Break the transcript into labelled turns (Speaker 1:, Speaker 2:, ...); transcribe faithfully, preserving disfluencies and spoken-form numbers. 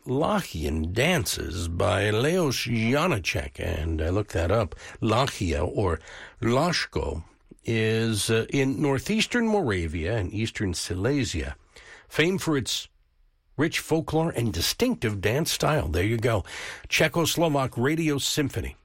Speaker 1: Lachian dances by Leos Janáček, and I looked that up. Lachia, or Lashko, is uh, in northeastern Moravia and eastern Silesia, famed for its rich folklore and distinctive dance style. There you go. Czechoslovak Radio Symphony.